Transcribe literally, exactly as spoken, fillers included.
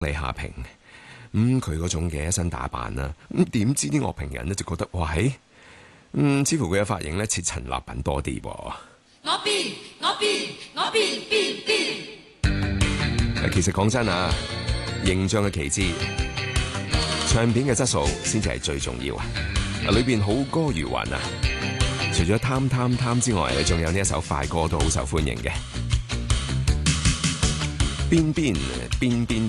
李夏平，咁佢嗰種嘅一身打扮啦，咁點知啲樂評人呢就覺得，哇，嗯，似乎佢嘅髮型咧似陳立品多啲噃。 我變，我變，我變變變。 其實講真啊，形象嘅其次，唱片嘅質素先至係最重要啊！裏邊好歌如雲啊，除咗貪貪貪之外，仲有呢一首快歌都好受歡迎嘅。邊邊邊邊